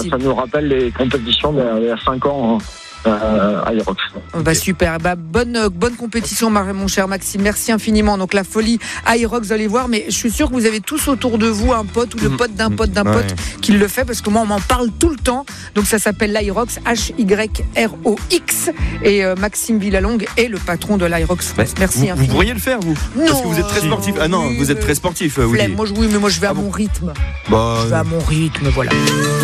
ça nous rappelle les compétitions d'il y a 5 ans. À Irox. Super. Bonne compétition, mon cher Maxime. Merci infiniment. Donc la folie à Irox, vous allez voir. Mais je suis sûr que vous avez tous autour de vous un pote ou le pote d'un pote qui le fait, parce que moi on m'en parle tout le temps. Donc ça s'appelle l'Irox, HYROX, et Maxime Villalongue est le patron de l'Irox France. Merci infiniment. Vous pourriez le faire, vous? Non. Parce que vous êtes très sportif. Ah non, vous êtes très sportif. Moi je vais à mon rythme. Je vais à mon rythme, voilà.